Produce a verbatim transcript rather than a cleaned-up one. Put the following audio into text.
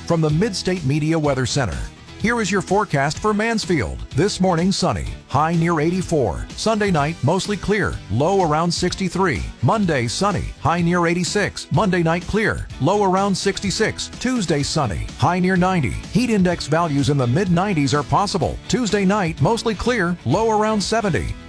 from the Midstate Media Weather Center. Here is your forecast for Mansfield. This morning, sunny, high near eighty-four. Sunday night, mostly clear, low around sixty-three. Monday, sunny, high near eighty-six. Monday night, clear, low around sixty-six. Tuesday, sunny, high near ninety. Heat index values in the mid nineties are possible. Tuesday night, mostly clear, low around seventy.